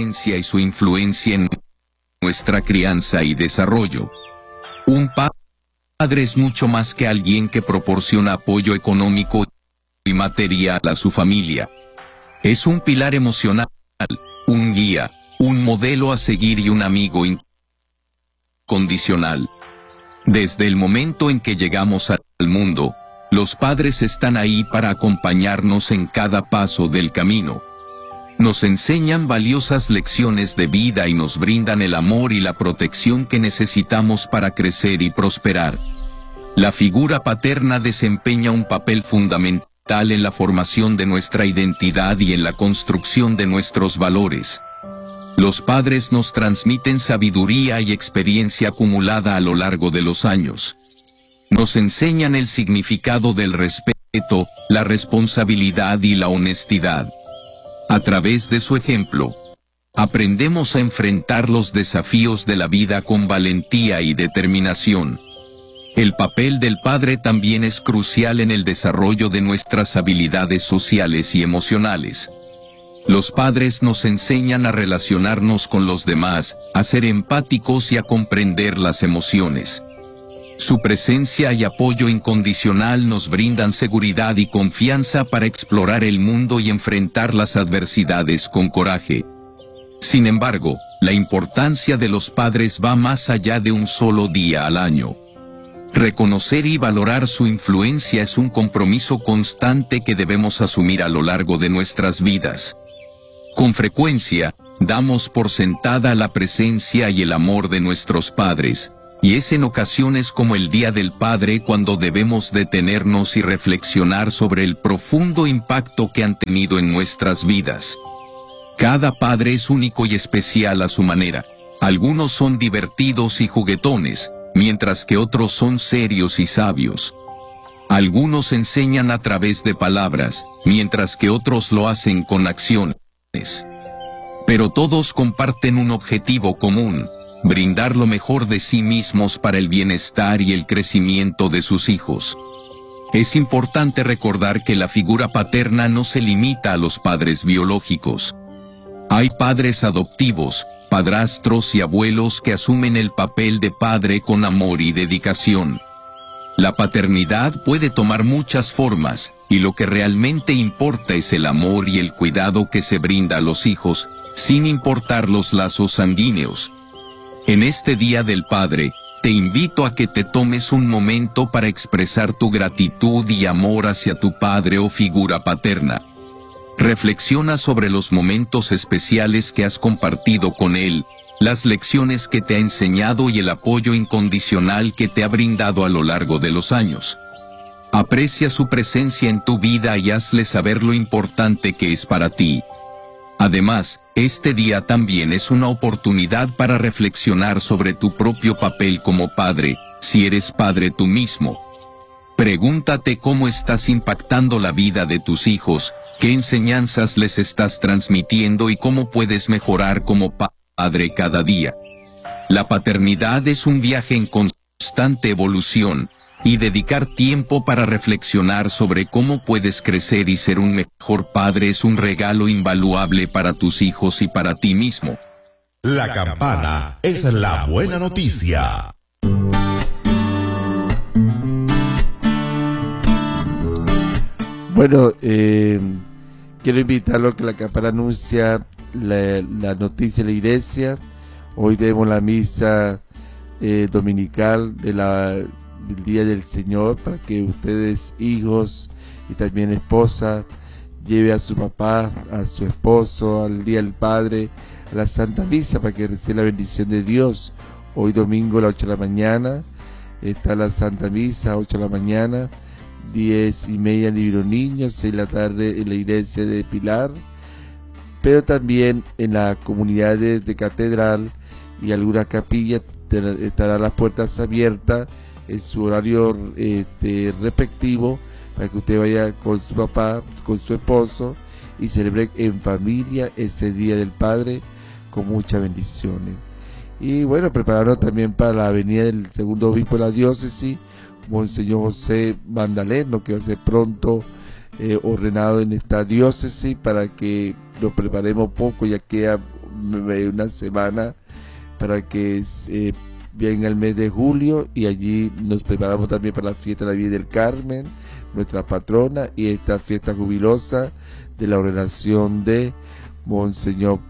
presencia y su influencia en nuestra crianza y desarrollo. Un padre es mucho más que alguien que proporciona apoyo económico y material a su familia. Es un pilar emocional, un guía, un modelo a seguir y un amigo incondicional. Desde el momento en que llegamos al mundo, los padres están ahí para acompañarnos en cada paso del camino. Nos enseñan valiosas lecciones de vida y nos brindan el amor y la protección que necesitamos para crecer y prosperar. La figura paterna desempeña un papel fundamental en la formación de nuestra identidad y en la construcción de nuestros valores. Los padres nos transmiten sabiduría y experiencia acumulada a lo largo de los años. Nos enseñan el significado del respeto, la responsabilidad y la honestidad. A través de su ejemplo, aprendemos a enfrentar los desafíos de la vida con valentía y determinación. El papel del padre también es crucial en el desarrollo de nuestras habilidades sociales y emocionales. Los padres nos enseñan a relacionarnos con los demás, a ser empáticos y a comprender las emociones. Su presencia y apoyo incondicional nos brindan seguridad y confianza para explorar el mundo y enfrentar las adversidades con coraje. Sin embargo, la importancia de los padres va más allá de un solo día al año. Reconocer y valorar su influencia es un compromiso constante que debemos asumir a lo largo de nuestras vidas. Con frecuencia, damos por sentada la presencia y el amor de nuestros padres, y es en ocasiones como el Día del Padre cuando debemos detenernos y reflexionar sobre el profundo impacto que han tenido en nuestras vidas. Cada padre es único y especial a su manera. Algunos son divertidos y juguetones, mientras que otros son serios y sabios. Algunos enseñan a través de palabras, mientras que otros lo hacen con acciones. Pero todos comparten un objetivo común: brindar lo mejor de sí mismos para el bienestar y el crecimiento de sus hijos. Es importante recordar que la figura paterna no se limita a los padres biológicos. Hay padres adoptivos, padrastros y abuelos que asumen el papel de padre con amor y dedicación. La paternidad puede tomar muchas formas, y lo que realmente importa es el amor y el cuidado que se brinda a los hijos, sin importar los lazos sanguíneos. En este Día del Padre, te invito a que te tomes un momento para expresar tu gratitud y amor hacia tu padre o figura paterna. Reflexiona sobre los momentos especiales que has compartido con él, las lecciones que te ha enseñado y el apoyo incondicional que te ha brindado a lo largo de los años. Aprecia su presencia en tu vida y hazle saber lo importante que es para ti. Además, este día también es una oportunidad para reflexionar sobre tu propio papel como padre, si eres padre tú mismo. Pregúntate cómo estás impactando la vida de tus hijos, qué enseñanzas les estás transmitiendo y cómo puedes mejorar como padre cada día. La paternidad es un viaje en constante evolución, y dedicar tiempo para reflexionar sobre cómo puedes crecer y ser un mejor padre es un regalo invaluable para tus hijos y para ti mismo. La campana es la buena noticia. Bueno, quiero invitarlo a que la campana anuncia la noticia de la iglesia. Hoy tenemos la misa dominical del Día del Señor, para que ustedes, hijos y también esposa, lleve a su papá, a su esposo, al Día del Padre, a la Santa Misa, para que reciba la bendición de Dios. Hoy domingo a las 8 de la mañana está la Santa Misa, 8 de la mañana, 10:30 en Libro Niños, 6 de la tarde en la iglesia de Pilar, pero también en las comunidades de Catedral y algunas capillas estarán las puertas abiertas en su horario respectivo, para que usted vaya con su papá, con su esposo, y celebre en familia ese Día del Padre con muchas bendiciones. Y bueno, prepararnos también para la venida del segundo obispo de la diócesis, Monseñor José Magdaleno, que va a ser pronto ordenado en esta diócesis, para que nos preparemos poco, ya queda una semana para que venga el mes de julio, y allí nos preparamos también para la fiesta de la Virgen del Carmen, nuestra patrona, y esta fiesta jubilosa de la ordenación de Monseñor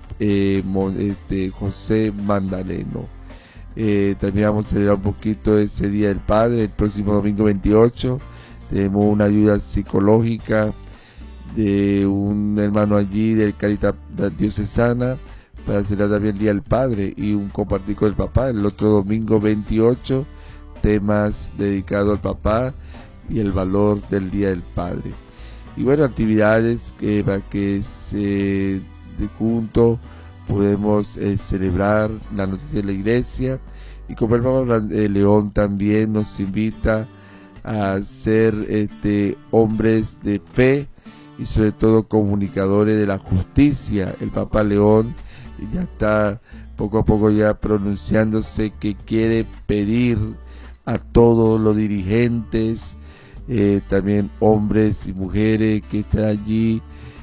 José Magdaleno. También vamos a celebrar un poquito ese Día del Padre, el próximo domingo 28. Tenemos una ayuda psicológica de un hermano allí de Caritas Diocesana para celebrar también el Día del Padre y un compartir con el papá. El otro domingo 28, temas dedicados al papá y el valor del Día del Padre. Y bueno, actividades para que de junto podemos celebrar la noticia de la iglesia. Y como el Papa León también nos invita a ser hombres de fe y sobre todo comunicadores de la justicia. El Papa León ya está poco a poco ya pronunciándose que quiere pedir a todos los dirigentes, también hombres y mujeres que están allí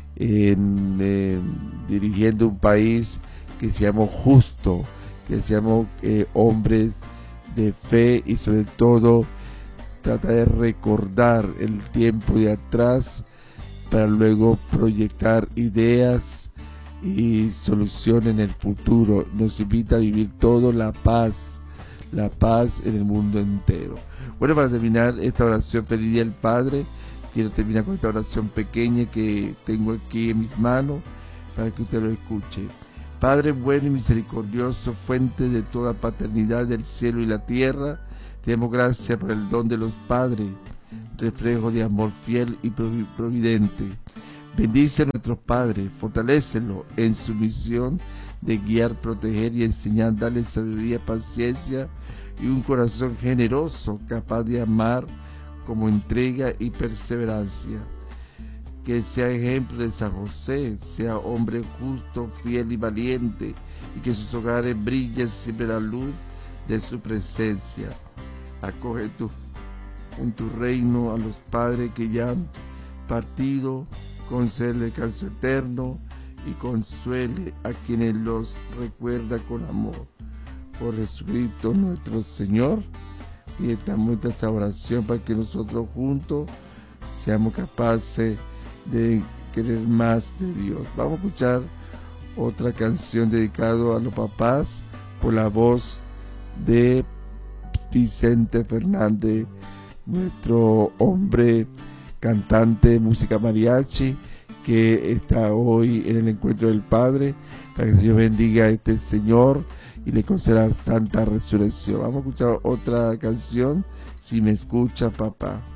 dirigiendo un país, que seamos justos, que seamos hombres de fe y sobre todo tratar de recordar el tiempo de atrás para luego proyectar ideas y soluciones en el futuro. Nos invita a vivir todo la paz en el mundo entero. Bueno, para terminar esta oración feliz Día del Padre, quiero terminar con esta oración pequeña que tengo aquí en mis manos para que usted lo escuche. Padre bueno y misericordioso, fuente de toda paternidad del cielo y la tierra, te damos gracias por el don de los padres, reflejo de amor fiel y providente. Bendice a nuestros padres, fortalécelos en su misión de guiar, proteger y enseñar, darles sabiduría, paciencia y un corazón generoso, capaz de amar como entrega y perseverancia. Que sea ejemplo de San José, sea hombre justo, fiel y valiente, y que sus hogares brillen siempre la luz de su presencia. Acoge en tu reino a los padres que ya han partido, concede descanso eterno y consuele a quienes los recuerda con amor. Por Jesucristo nuestro Señor. Y estamos en esta oración para que nosotros juntos seamos capaces de querer más de Dios. Vamos a escuchar otra canción dedicada a los papás por la voz de Vicente Fernández, nuestro hombre cantante, música mariachi, que está hoy en el encuentro del Padre, para que el Señor bendiga a este Señor y le conceda santa resurrección. Vamos a escuchar otra canción, Si me escucha papá.